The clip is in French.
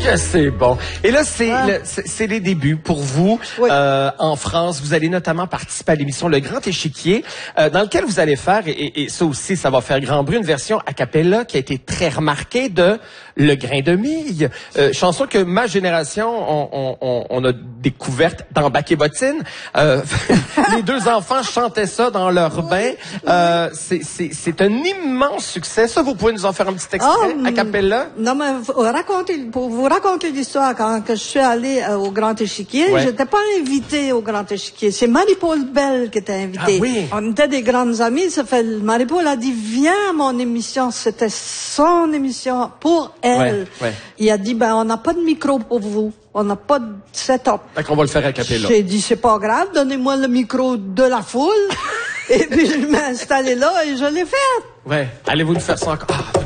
Que c'est bon. Et là, c'est les débuts pour vous. Oui. En France, vous allez notamment participer à l'émission Le Grand Échiquier, dans lequel vous allez faire, et ça aussi, ça va faire grand bruit, une version a cappella qui a été très remarquée de Le Grain de Mille. Chanson que ma génération, on a découverte dans Bac et Bottine. Les deux enfants chantaient ça dans leur bain. C'est un immense succès. Ça, vous pouvez nous en faire un petit extrait a cappella? Non, mais pour vous raconter l'histoire, quand je suis allée au Grand Échiquier, j'étais pas invitée au Grand Échiquier. C'est Marie-Paul Bell qui était invitée. Ah oui. On était des grandes amies. Ça fait, Marie-Paul a dit, viens à mon émission. C'était son émission pour elle. Il a dit, ben, on n'a pas de micro pour vous. On n'a pas de setup. Fait qu'on va le faire a cappella. J'ai dit, c'est pas grave, donnez-moi le micro de la foule. Et puis, je m'ai installé là et je l'ai fait. Ouais. Allez-vous nous faire ça encore?